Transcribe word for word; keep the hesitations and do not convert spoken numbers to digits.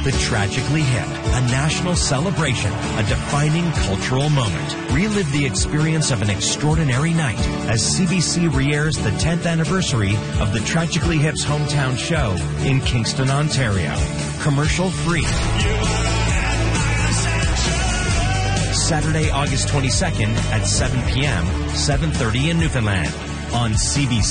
The Tragically Hip, a national celebration, a defining cultural moment. Relive the experience of an extraordinary night as C B C re-airs the tenth anniversary of the Tragically Hip's hometown show in Kingston, Ontario. Commercial free. Saturday, August twenty-second at seven p.m., seven thirty in Newfoundland on C B C.